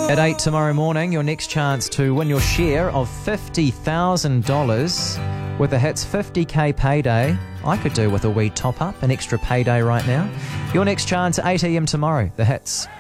At 8 tomorrow morning, your next chance to win your share of $50,000 with the Hits 50k payday. I could do with a wee top-up, an extra payday right now. Your next chance at 8 a.m. tomorrow, the Hits.